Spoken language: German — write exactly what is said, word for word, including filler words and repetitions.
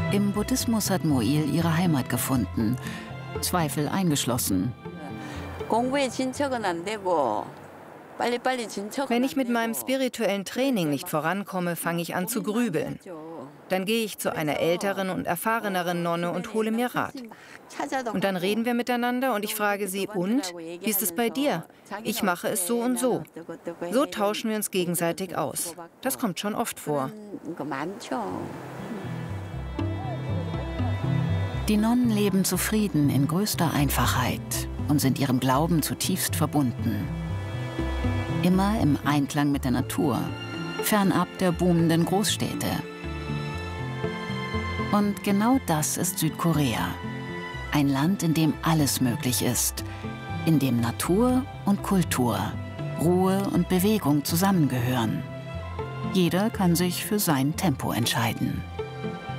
Im Buddhismus hat Moil ihre Heimat gefunden, Zweifel eingeschlossen. Wenn ich mit meinem spirituellen Training nicht vorankomme, fange ich an zu grübeln. Dann gehe ich zu einer älteren und erfahreneren Nonne und hole mir Rat. Und dann reden wir miteinander und ich frage sie, und, wie ist es bei dir? Ich mache es so und so. So tauschen wir uns gegenseitig aus. Das kommt schon oft vor. Die Nonnen leben zufrieden in größter Einfachheit und sind ihrem Glauben zutiefst verbunden. Immer im Einklang mit der Natur, fernab der boomenden Großstädte. Und genau das ist Südkorea. Ein Land, in dem alles möglich ist, in dem Natur und Kultur, Ruhe und Bewegung zusammengehören. Jeder kann sich für sein Tempo entscheiden.